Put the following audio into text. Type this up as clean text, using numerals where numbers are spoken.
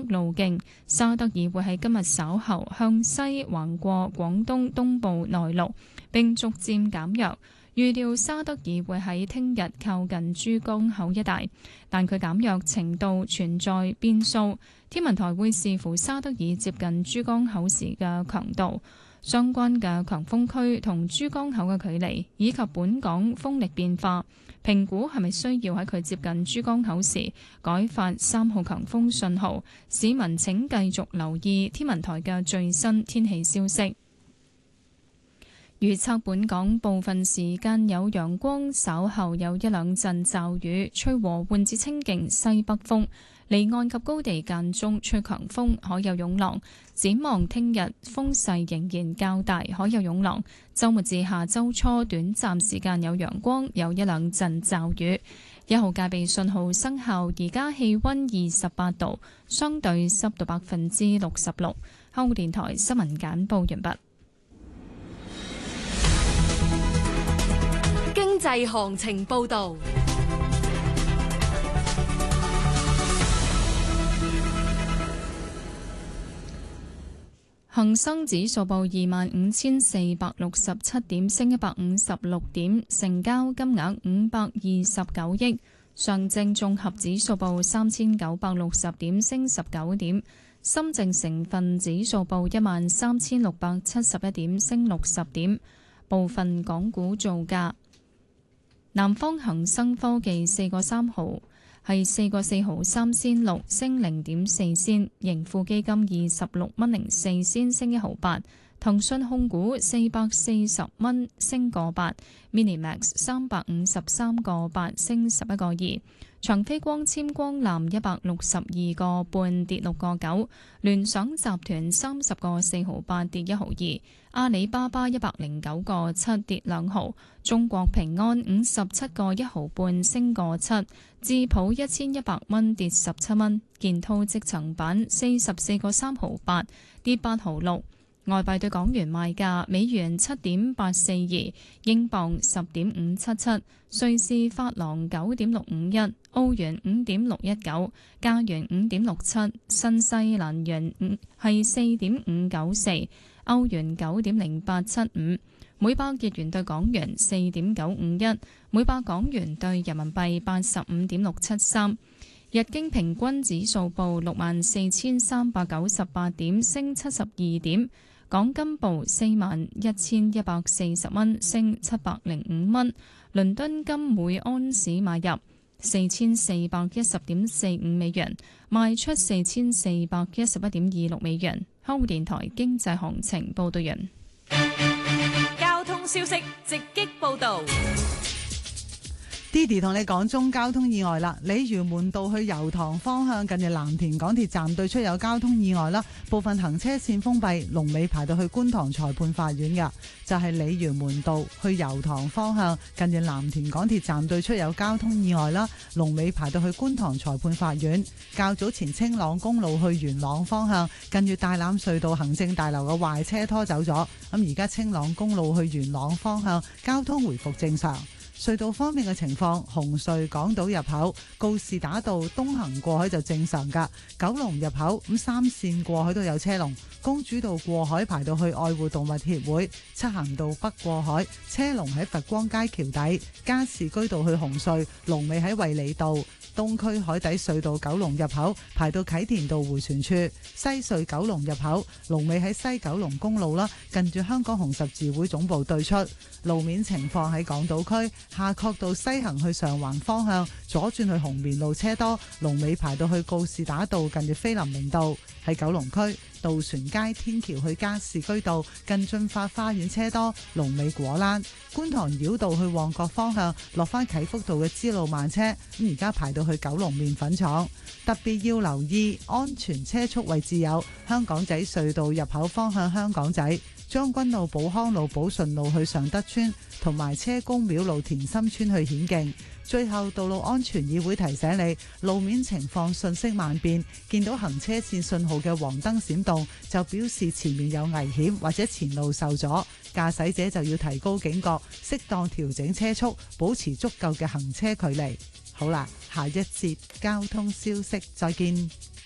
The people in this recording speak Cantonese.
路徑，沙德爾會喺今日稍後向西橫過廣東東部內陸，並逐漸減弱。預料沙德爾會喺聽日靠近珠江口一帶，但佢減弱程度存在變數。天文台會視乎沙德爾接近珠江口時嘅強度、相關嘅強風區同珠江口嘅距離，以及本港風力變化，評估係咪需要喺佢接近珠江口時改發3號強風信號。市民請繼續留意天文台嘅最新天氣消息。預測本港部分時間有陽光，稍後有一兩陣驟雨，吹和緩至清勁西北風，離岸及高地間中吹強風，海有湧浪。展望聽日風勢仍然較大，海有湧浪。週末至下週初短暫時間有陽光，有一兩陣驟雨。1號戒備信號生效，而家氣溫28度，相對濕度66%。香港電台新聞簡報完畢。 經濟行情報道。 恒生指數報25,467點，升156點，成交金額529億。上證綜合指數報3,960點，升19點。深證成分指數報13,671點，升60點。部分港股造價。南方恒生科技4個3毫係4個4毫3仙6，升0.4仙。盈富基金26蚊04仙，升1毫8。騰訊控股440蚊，升個8。Minimax 353個8，升11個2。長飛光纖光纜162個半，跌6個9。聯想集團30個4毫8，跌1毫2。阿里巴巴109個7，跌2毫。中國平安57個1毫半，升個7。智普1100蚊，跌17蚊。建滔積層板44個3毫8，跌8毫6。外幣對港元賣價：美元7.842，英鎊10.577，瑞士法郎9.651，澳元5.619，加元5.67，新西蘭元係4.594，歐元9.0875，每百日元對港元4.951，每百港元對人民幣85.673。日經平均指數報64,398點，升72點。港金報41,140蚊，升705蚊。倫敦金每安士買入4,410.45美元，賣出4,411.26美元。香港電台經濟行情報道完。 交通消息直擊報道。 Didi 同你講中交通意外啦，鯉魚門道去油塘方向近住藍田港鐵站對出有交通意外啦，部分行車線封閉，龍尾排到去觀塘裁判法院嘅，就係鯉魚門道去油塘方向近住藍田港鐵站對出有交通意外啦，龍尾排到去觀塘裁判法院。較早前青朗公路去元朗方向近住大欖隧道行政大樓嘅壞車拖走咗，咁而家青朗公路去元朗方向交通回復正常。隧道方面嘅情況，紅隧港島入口告士打道東行過海就正常㗎，九龍入口咁3線過海都有車龍，公主道過海排到去愛護動物協會，漆咸道北過海車龍喺佛光街橋底，加士居道去紅隧龍尾喺衛理道。東區海底隧道九龍入口排到啟田道迴旋處，西隧九龍入口龍尾喺西九龍公路啦，近住香港紅十字會總部對出。路面情況喺港島區夏慤道西行去上環方向左轉去紅棉路車多，龍尾排到去告士打道近住菲林明道。喺九龍區渡船街天橋去加士居道近駿發花園車多，龍尾果欄。觀塘繞道去旺角方向落返啟福道嘅支路慢車，咁而家排到去九龍麵粉廠。特別要留意安全車速位置有香港仔隧道入口方向香港仔、將軍澳寶康路寶順路去尚德村，同埋車公廟路田心村去顯徑。最後，道路安全議會提醒你，路面情況瞬息萬變，見到行車線信號嘅黃燈閃動，就表示前面有危險或者前路受阻，駕駛者就要提高警覺，適當調整車速，保持足夠嘅行車距離。好啦，下一節交通消息，再見。